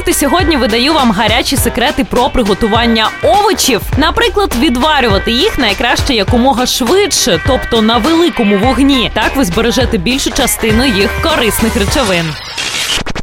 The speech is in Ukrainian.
от і сьогодні видаю вам гарячі секрети про приготування овочів. Наприклад, відварювати їх найкраще якомога швидше, тобто на великому вогні. Так ви збережете більшу частину їх корисних речовин.